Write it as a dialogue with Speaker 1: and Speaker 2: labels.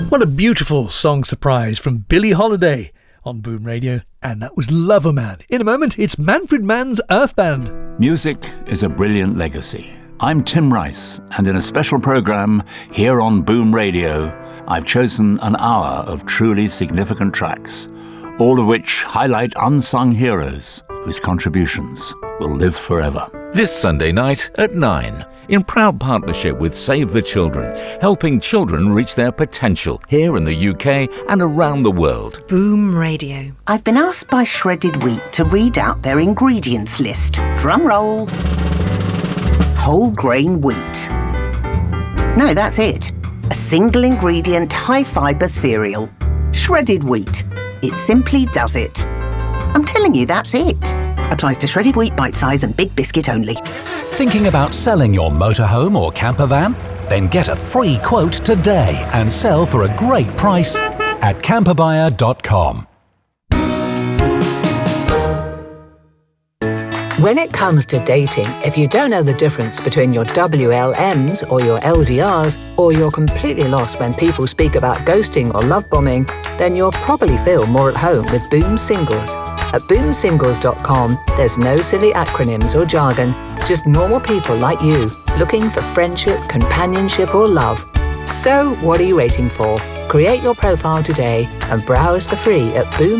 Speaker 1: What a beautiful song surprise from Billie Holiday on Boom Radio, and that was Lover Man. In a moment, it's Manfred Mann's Earth Band.
Speaker 2: Music is a brilliant legacy. I'm Tim Rice, and in a special programme here on Boom Radio, I've chosen an hour of truly significant tracks, all of which highlight unsung heroes whose contributions will live forever.
Speaker 3: This Sunday night at 9, in proud partnership with Save the Children, helping children reach their potential here in the UK and around the world.
Speaker 4: Boom Radio.
Speaker 5: I've been asked by Shredded Wheat to read out their ingredients list. Drum roll. Whole grain wheat. No, that's it. A single ingredient high fibre cereal. Shredded wheat. It simply does it. I'm telling you, that's it. Applies to shredded wheat, bite size and big biscuit only.
Speaker 6: Thinking about selling your motorhome or camper van? Then get a free quote today and sell for a great price at camperbuyer.com.
Speaker 7: When it comes to dating, if you don't know the difference between your WLMs or your LDRs, or you're completely lost when people speak about ghosting or love bombing, then you'll probably feel more at home with Boom Singles. At boomsingles.com, there's no silly acronyms or jargon, just normal people like you, looking for friendship, companionship or love. So, what are you waiting for? Create your profile today and browse for free at Boom